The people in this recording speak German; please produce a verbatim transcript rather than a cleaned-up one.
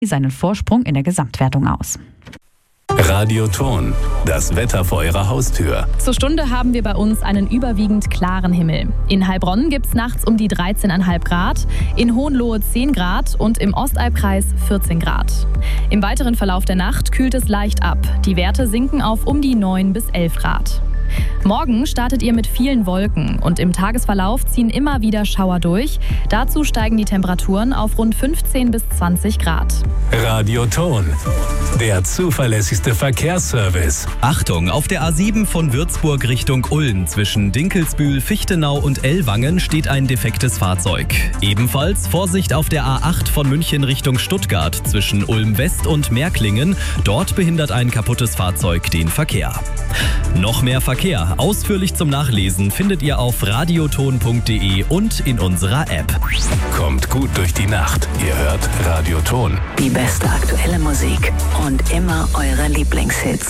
seinen Vorsprung in der Gesamtwertung aus. Radioton, das Wetter vor Ihrer Haustür. Zur Stunde haben wir bei uns einen überwiegend klaren Himmel. In Heilbronn gibt es nachts um die dreizehn Komma fünf Grad, in Hohenlohe zehn Grad und im Ostalbkreis vierzehn Grad. Im weiteren Verlauf der Nacht kühlt es leicht ab. Die Werte sinken auf um die neun bis elf Grad. Morgen startet ihr mit vielen Wolken und im Tagesverlauf ziehen immer wieder Schauer durch. Dazu steigen die Temperaturen auf rund fünfzehn bis zwanzig Grad. Radioton, der zuverlässigste Verkehrsservice. Achtung, auf der A sieben von Würzburg Richtung Ulm zwischen Dinkelsbühl, Fichtenau und Ellwangen steht ein defektes Fahrzeug. Ebenfalls Vorsicht auf der A acht von München Richtung Stuttgart zwischen Ulm West und Märklingen. Dort behindert ein kaputtes Fahrzeug den Verkehr. Noch mehr Verkehr, ausführlich zum Nachlesen, findet ihr auf radioton punkt de und in unserer App. Kommt gut durch die Nacht. Ihr hört Radioton. Die beste aktuelle Musik und immer eure Lieblingshits.